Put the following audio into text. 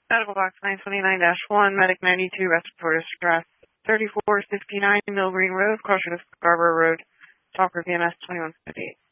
Medical box 929-1, Medic 92, respiratory distress, 3469 Mill Green Road, closer to Scarborough Road, Talker VMS 2158.